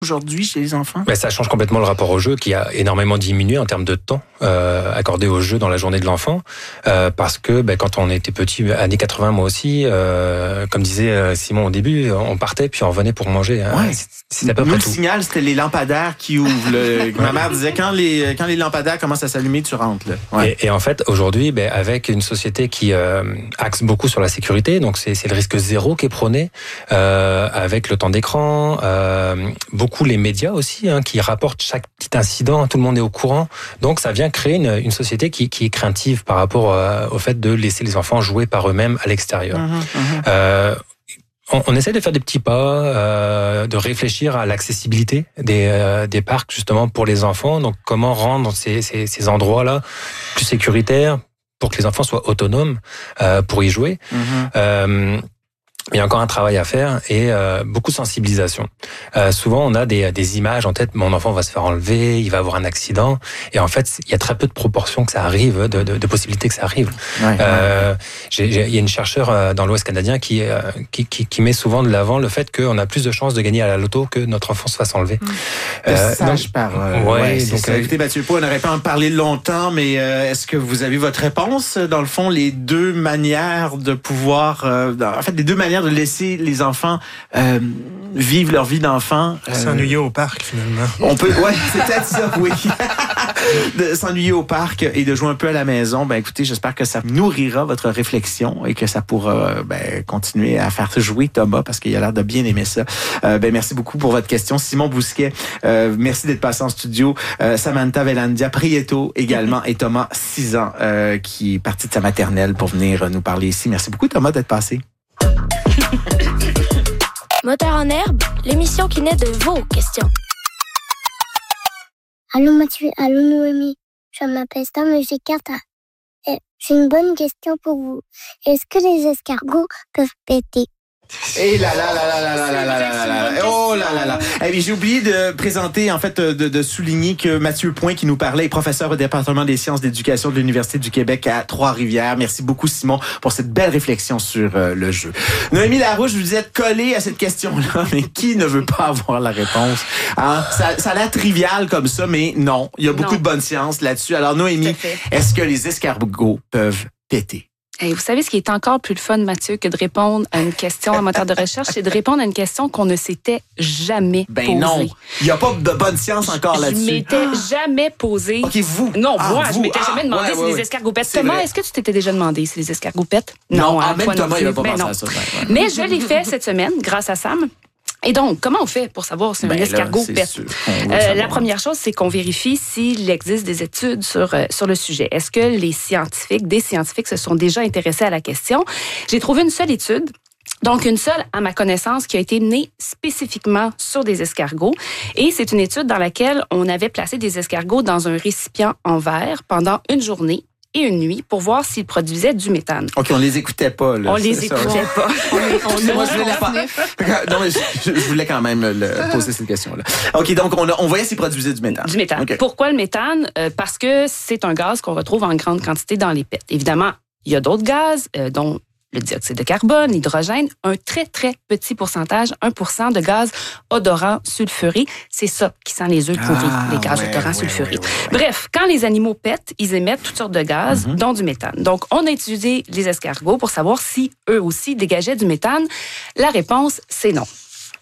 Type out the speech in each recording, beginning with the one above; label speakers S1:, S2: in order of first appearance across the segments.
S1: aujourd'hui chez les enfants?
S2: Ça change complètement le rapport au jeu qui a énormément diminué en termes de temps accordé au jeu dans la journée de l'enfant. Parce que quand on était petit, années 80, moi aussi, comme disait Simon au début, on partait puis on revenait pour manger.
S1: Ouais.
S2: C'est à peu près tout.
S1: Le signal, c'était les lampadaires qui ouvrent. Ma mère disait, quand les lampadaires commencent à s'allumer, tu rentres. Là. Ouais.
S2: Et en fait, aujourd'hui, avec une société qui axe beaucoup sur la sécurité, donc c'est le risque zéro qui est prôné, avec le temps d'écran, beaucoup les médias aussi, qui rapportent chaque petit incident, tout le monde est au courant. Donc ça vient créer une société qui est craintive par rapport au fait de laisser les enfants jouer par eux-mêmes à l'extérieur. On essaie de faire des petits pas, de réfléchir à l'accessibilité des parcs justement pour les enfants. Donc comment rendre ces endroits-là plus sécuritaires pour que les enfants soient autonomes pour y jouer. Il y a encore un travail à faire et beaucoup de sensibilisation. Souvent, on a des images en tête. Mon enfant va se faire enlever, il va avoir un accident. Et en fait, il y a très peu de proportions que ça arrive, de possibilités que ça arrive. Il y a une chercheure dans l'Ouest canadien qui met souvent de l'avant le fait qu'on a plus de chances de gagner à la loto que notre enfant se fasse enlever.
S1: Écoutez, Mathieu Poux, on n'aurait pas en parler longtemps, mais est-ce que vous avez votre réponse? Dans le fond, les deux manières de pouvoir... les deux manières de laisser les enfants vivre leur vie d'enfant.
S3: S'ennuyer au parc, finalement.
S1: On peut, c'est peut-être ça, oui. De s'ennuyer au parc et de jouer un peu à la maison. Écoutez, j'espère que ça nourrira votre réflexion et que ça pourra continuer à faire jouer Thomas parce qu'il a l'air de bien aimer ça. Merci beaucoup pour votre question. Simon Bousquet, merci d'être passé en studio. Samantha Velandia Prieto également et Thomas, 6 ans, qui est parti de sa maternelle pour venir nous parler ici. Merci beaucoup, Thomas, d'être passé.
S4: Moteur en herbe, l'émission qui naît de vos questions.
S5: Allô Mathieu, allô Noémie, je m'appelle Tom et j'ai 4 ans. J'ai une bonne question pour vous. Est-ce que les escargots peuvent péter?
S1: Et oh là là là. J'ai oublié de présenter, en fait, de souligner que Mathieu Point, qui nous parlait, est professeur au département des sciences d'éducation de l'Université du Québec à Trois-Rivières. Merci beaucoup, Simon, pour cette belle réflexion sur le jeu. Noémie Larouche, vous êtes collée à cette question-là, mais qui ne veut pas avoir la réponse? Ça a l'air trivial comme ça, mais non. Il y a beaucoup de bonnes sciences là-dessus. Alors, Noémie, est-ce que les escargots peuvent péter?
S6: Et vous savez, ce qui est encore plus le fun, Mathieu, que de répondre à une question en moteur de recherche, c'est de répondre à une question qu'on ne s'était jamais posée.
S1: Non, il n'y a pas de bonne science encore là-dessus.
S6: Je m'étais jamais posée.
S1: OK, vous?
S6: Non, moi, je m'étais jamais demandé si les escargots pètent. Thomas, est-ce que tu t'étais déjà demandé si les escargots pètent?
S1: Non, même Thomas, il n'a pas pensé à ça.
S6: Mais je l'ai fait cette semaine, grâce à Sam. Et donc, comment on fait pour savoir si un escargot pète? La première chose, c'est qu'on vérifie s'il existe des études sur le sujet. Est-ce que des scientifiques se sont déjà intéressés à la question? J'ai trouvé une seule étude. Donc, une seule, à ma connaissance, qui a été menée spécifiquement sur des escargots. Et c'est une étude dans laquelle on avait placé des escargots dans un récipient en verre pendant une journée et une nuit pour voir s'ils produisaient du méthane.
S1: OK, on les écoutait pas. Là,
S6: on les écoutait pas.
S1: Moi, je voulais pas. Non, mais je voulais quand même poser cette question-là. OK, donc on voyait s'ils produisaient du méthane.
S6: Du méthane. Okay. Pourquoi le méthane? Parce que c'est un gaz qu'on retrouve en grande quantité dans les pets. Évidemment, il y a d'autres gaz, dont le dioxyde de carbone, l'hydrogène, un très, très petit pourcentage, 1% de gaz odorant sulfuré. C'est ça qui sent les œufs pourris, les gaz odorants sulfurés. Bref, quand les animaux pètent, ils émettent toutes sortes de gaz, dont du méthane. Donc, on a étudié les escargots pour savoir si eux aussi dégageaient du méthane. La réponse, c'est non.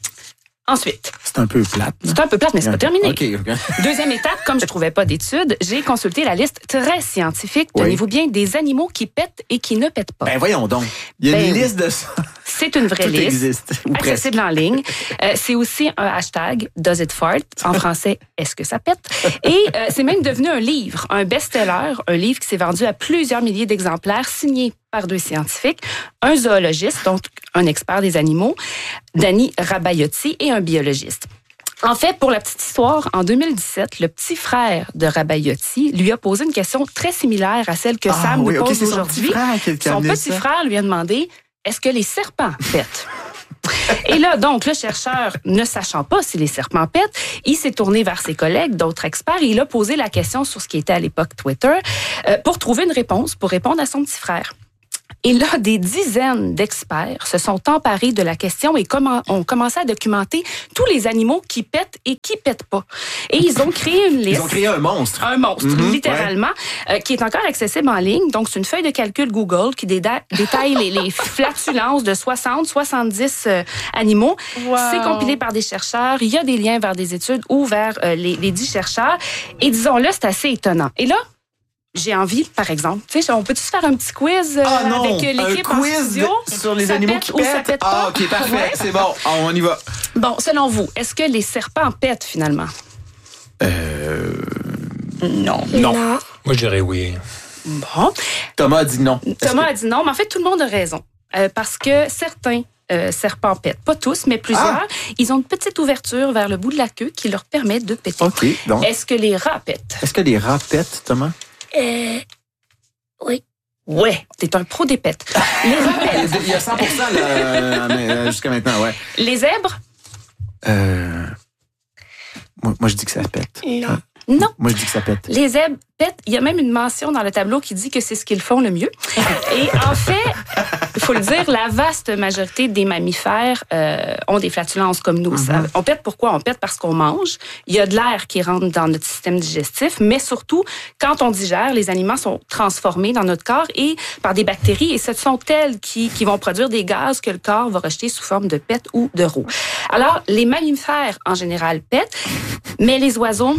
S6: Ensuite.
S1: C'est un peu plate.
S6: C'est un peu plate, mais c'est pas terminé.
S1: Okay.
S6: Deuxième étape, comme je trouvais pas d'études, j'ai consulté la liste très scientifique, tenez-vous bien, des animaux qui pètent et qui ne pètent pas.
S1: Voyons donc. Il y a une liste de ça.
S6: C'est une vraie liste.
S1: Existe,
S6: accessible en ligne. C'est aussi un hashtag, Does it fart? En français, est-ce que ça pète? Et c'est même devenu un livre, un best-seller, un livre qui s'est vendu à plusieurs milliers d'exemplaires, signé par 2 scientifiques, un zoologiste, donc un expert des animaux, Dani Rabaiotti, et un biologiste. En fait, pour la petite histoire, en 2017, le petit frère de Rabaiotti lui a posé une question très similaire à celle que Sam nous pose aujourd'hui. Son petit frère lui a demandé, est-ce que les serpents pètent? Et là, donc, le chercheur, ne sachant pas si les serpents pètent, il s'est tourné vers ses collègues, d'autres experts, et il a posé la question sur ce qui était à l'époque Twitter, pour trouver une réponse, pour répondre à son petit frère. Et là, des dizaines d'experts se sont emparés de la question et ont commencé à documenter tous les animaux qui pètent et qui pètent pas. Et ils ont créé une liste.
S1: Ils ont créé un monstre.
S6: Un monstre, littéralement, qui est encore accessible en ligne. Donc, c'est une feuille de calcul Google qui détaille les flatulences de 70 animaux.
S7: Wow.
S6: C'est compilé par des chercheurs. Il y a des liens vers des études ou vers les 10 chercheurs. Et disons-le, c'est assez étonnant. Et là, j'ai envie, par exemple, tu sais, on peut-tu faire un petit quiz avec l'équipe en studio?
S1: Sur les animaux qui
S6: ou ça
S1: pètent?
S6: pète pas?
S1: Ah, OK, parfait.
S6: Ouais.
S1: C'est bon. On y va.
S6: Bon, selon vous, est-ce que les serpents pètent finalement?
S7: Non.
S1: Non.
S2: Moi, je dirais oui.
S6: Bon.
S1: Thomas a dit non.
S6: Thomas a dit non, mais en fait, tout le monde a raison. Parce que certains serpents pètent, pas tous, mais plusieurs, ils ont une petite ouverture vers le bout de la queue qui leur permet de péter.
S1: OK, donc.
S6: Est-ce que les rats pètent?
S1: Est-ce que les rats pètent, Thomas?
S5: Oui.
S6: Ouais, t'es un pro des pètes. Les rats pètent.
S1: Il y a 100% là, jusqu'à maintenant, ouais.
S6: Les zèbres?
S1: Moi, je dis que ça pète.
S5: Non.
S6: Non.
S1: Moi, je dis que ça pète.
S6: Les zèbres pètent. Il y a même une mention dans le tableau qui dit que c'est ce qu'ils font le mieux. Et en fait, il faut le dire, la vaste majorité des mammifères ont des flatulences comme nous. On pète pourquoi? On pète parce qu'on mange. Il y a de l'air qui rentre dans notre système digestif, mais surtout, quand on digère, les aliments sont transformés dans notre corps et par des bactéries, et ce sont elles qui vont produire des gaz que le corps va rejeter sous forme de pète ou de roux. Alors, les mammifères, en général, pètent, mais les oiseaux...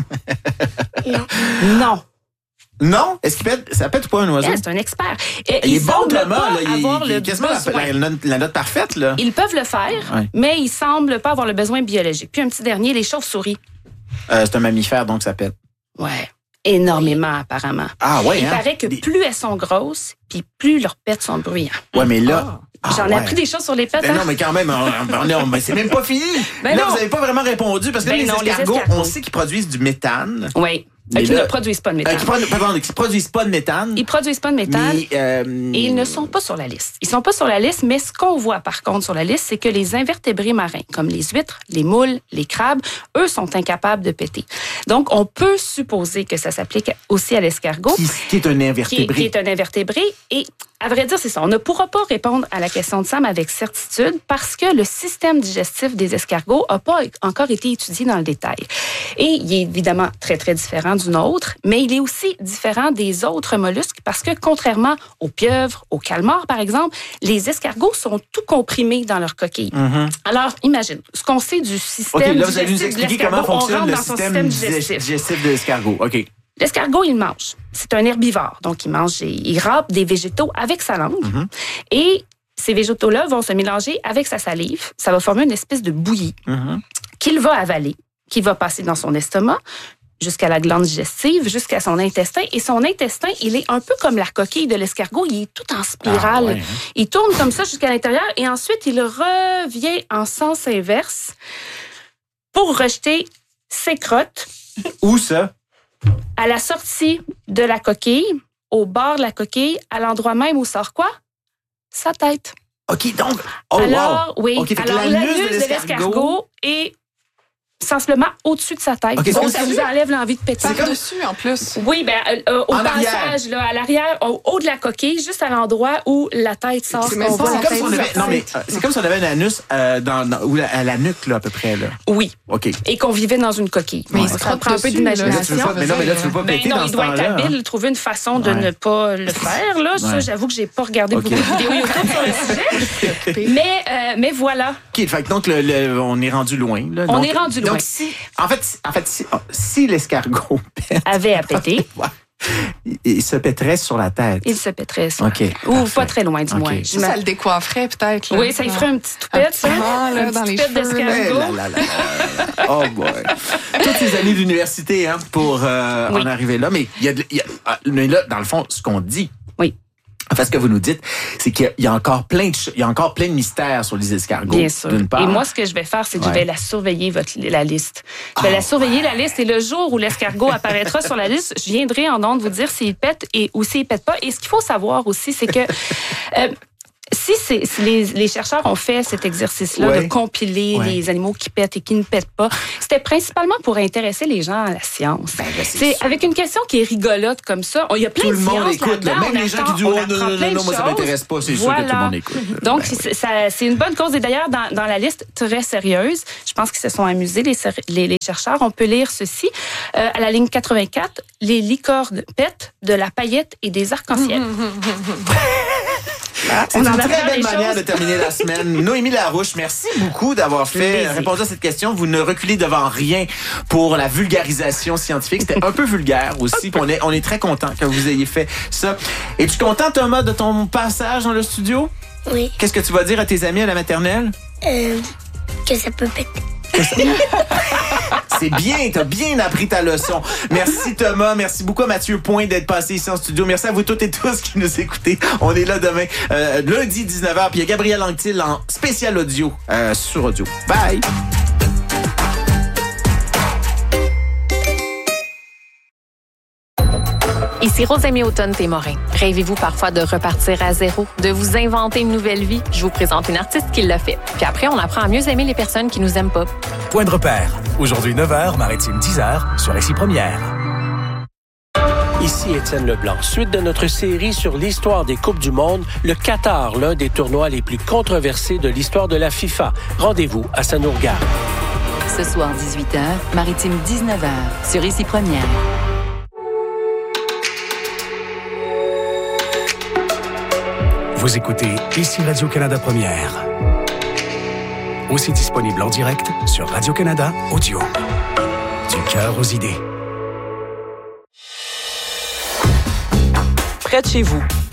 S6: Non.
S1: Non? Est-ce qu'il pète? Ça pète ou pas un oiseau?
S6: C'est un expert.
S1: Il est bon,
S6: semblent
S1: Thomas.
S6: pas
S1: Là,
S6: avoir
S1: il
S6: le
S1: est quasiment
S6: besoin.
S1: la note parfaite, là.
S6: Ils peuvent le faire,
S1: Ouais.
S6: mais ils semblent pas avoir le besoin biologique. Puis un petit dernier, les chauves-souris.
S1: C'est un mammifère, donc ça pète.
S6: Ouais. Énormément, apparemment.
S1: Ah, ouais,
S6: Il
S1: hein?
S6: paraît que plus elles sont grosses, puis plus leurs pets sont bruyants.
S1: Ouais, mais là...
S6: J'en ai appris des choses sur les pets.
S1: Ben non, mais quand même, c'est même pas fini.
S6: Ben
S1: là,
S6: non.
S1: vous n'avez pas vraiment répondu parce que
S6: Ben
S1: là,
S6: non,
S1: les escargots,
S6: les escargots.
S1: on sait qu'ils produisent du méthane.
S6: Oui.
S1: Mais
S6: Qui
S1: là-
S6: ne produisent pas de méthane.
S1: Qui produisent pas de méthane.
S6: Ils produisent pas de méthane.
S1: Mais,
S6: Et ils ne sont pas sur la liste. Ils sont pas sur la liste, mais ce qu'on voit par contre sur la liste, c'est que les invertébrés marins, comme les huîtres, les moules, les crabes, eux sont incapables de péter. Donc, on peut supposer que ça s'applique aussi à l'escargot.
S1: qui est un invertébré.
S6: Qui est un invertébré. Et à vrai dire, c'est ça. On ne pourra pas répondre à la question de Sam avec certitude parce que le système digestif des escargots n'a pas encore été étudié dans le détail. Et il est évidemment très, très différent du nôtre, mais il est aussi différent des autres mollusques parce que contrairement aux pieuvres, aux calmars, par exemple, les escargots sont tout comprimés dans leur coquille. Alors, imagine, ce qu'on sait du système
S1: OK, là, vous allez nous
S6: digestif de
S1: expliquer comment
S6: l'escargot, on
S1: fonctionne
S6: rentre
S1: le
S6: dans son
S1: système
S6: digestif.
S1: digestif de l'escargot. OK.
S6: L'escargot, il mange. C'est un herbivore. Donc, il râpe des végétaux avec sa langue. Et ces végétaux-là vont se mélanger avec sa salive. Ça va former une espèce de bouillie qu'il va avaler, qui va passer dans son estomac jusqu'à la glande digestive, jusqu'à son intestin. Et son intestin, il est un peu comme la coquille de l'escargot. Il est tout en spirale.
S1: Ah ouais, hein?
S6: Il tourne comme ça jusqu'à l'intérieur et ensuite, il revient en sens inverse pour rejeter ses crottes
S1: Où ça?
S6: à la sortie de la coquille, au bord de la coquille, à l'endroit même où sort quoi? Sa tête.
S1: OK, donc... Oh,
S6: Alors,
S1: wow.
S6: oui.
S1: OK, fait que
S6: Alors,
S1: l'anus
S6: l'anus de l'escargot est sensiblement au-dessus de sa tête.
S1: OK,
S6: Donc,
S1: c'est
S6: ça
S1: comme-
S6: vous enlève l'envie de péter.
S1: C'est comme-
S7: Dessus, en plus.
S6: Oui, au
S1: En
S6: passage, là, à l'arrière, au haut de la coquille, juste à l'endroit où la tête sort.
S7: C'est
S6: qu'on
S7: même
S6: voit
S7: pas
S6: la
S1: C'est comme
S6: tête
S1: si on
S6: de
S1: avait...
S6: sa
S1: Non, mais
S6: tête.
S1: c'est comme si on avait un anus à la nuque, là, à peu près, là.
S6: Oui,
S1: OK.
S6: et qu'on vivait dans une coquille.
S7: Mais il
S6: On
S7: se
S6: se
S7: crotte
S6: reprend un peu
S7: dessus, là.
S1: Mais là, tu
S6: d'imagination.
S1: veux pas, mais non, mais là, tu veux pas
S6: Ben
S1: péter
S6: non,
S1: dans
S6: il
S1: ce
S6: doit être
S1: temps-là.
S6: habile, trouver une façon de
S1: Ouais.
S6: ne pas le faire. Là. Ça,
S1: Ouais.
S6: j'avoue que j'ai pas regardé
S1: OK.
S6: beaucoup de vidéos YouTube sur le sujet. Mais voilà.
S1: OK, fait que donc, on est rendu loin. Là.
S6: On
S1: Donc-
S6: est rendu loin.
S1: Donc, si l'escargot pète,
S6: Avait à péter,
S1: il se pèterait sur la tête.
S6: il se pêterait sur
S1: OK,
S6: la tête. Ou
S1: parfait.
S6: pas très loin, du
S1: OK.
S6: moins.
S7: Ça le décoifferait, peut-être. là.
S6: Oui, ça y ferait un petit toupette, ça.
S7: vent, là,
S6: Un
S7: dans
S6: petit
S7: les
S6: toupette
S7: cheveux,
S1: Eh
S6: d'escargot.
S1: là là là. Oh boy. Toutes ces années d'université pour en arriver là. Mais mais là, dans le fond, ce qu'on dit.
S6: Oui.
S1: En fait, ce que vous nous dites, c'est qu'il y a encore plein de mystères sur les escargots.
S6: Bien sûr.
S1: D'une part.
S6: Et moi, ce que je vais faire, c'est que je
S1: Ouais.
S6: vais la surveiller, la liste. Je vais la surveiller, la liste. Et le jour où l'escargot apparaîtra sur la liste, je viendrai en ondes vous dire s'il pète ou s'il pète pas. Et ce qu'il faut savoir aussi, c'est que Si les chercheurs ont fait cet exercice-là de compiler les animaux qui pètent et qui ne pètent pas, c'était principalement pour intéresser les gens à la science. C'est avec une question qui est rigolote comme ça. Il y a plein de sciences là-dedans.
S1: Tout le monde écoute. Même les gens qui disent non, moi ça m'intéresse pas, c'est sûr que tout le monde écoute.
S6: Donc c'est une bonne cause. Et d'ailleurs, dans la liste très sérieuse, je pense qu'ils se sont amusés, les chercheurs. On peut lire ceci. À la ligne 84, les licornes pètent de la paillette et des arcs-en-ciel.
S1: C'est une très belle manière de terminer la semaine. Noémie Larouche, merci beaucoup d'avoir répondu à cette question. Vous ne reculez devant rien pour la vulgarisation scientifique. C'était un peu vulgaire aussi. On est très content que vous ayez fait ça. Es-tu content, Thomas, de ton passage dans le studio?
S5: Oui.
S1: Qu'est-ce que tu vas dire à tes amis à la maternelle?
S5: Que ça peut péter.
S1: C'est bien, t'as bien appris ta leçon. Merci Thomas, merci beaucoup à Mathieu Point d'être passé ici en studio. Merci à vous toutes et tous qui nous écoutez. On est là demain, lundi 19h. Puis il y a Gabriel Anctil en spécial audio sur Audio. Bye!
S8: Ici Rosemée Automne-Témorin. Rêvez-vous parfois de repartir à zéro, de vous inventer une nouvelle vie? Je vous présente une artiste qui l'a fait. Puis après, on apprend à mieux aimer les personnes qui nous aiment pas.
S9: Point de repère. Aujourd'hui 9h, Maritime 10h, sur Récit Première.
S10: Ici Étienne Leblanc. Suite de notre série sur l'histoire des Coupes du Monde, le Qatar, l'un des tournois les plus controversés de l'histoire de la FIFA. Rendez-vous à Sanourgard.
S11: Ce soir, 18h, Maritime 19h, sur Récit Première.
S9: Vous écoutez ici Radio-Canada Première. Aussi disponible en direct sur Radio-Canada Audio. Du cœur aux idées.
S12: Près de chez vous,